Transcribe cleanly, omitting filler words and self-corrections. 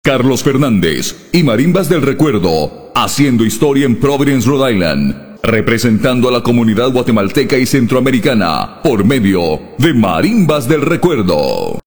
Carlos Fernández y Marimbas del Recuerdo, haciendo historia en Providence, Rhode Island, representando a la comunidad guatemalteca y centroamericana por medio de Marimbas del Recuerdo.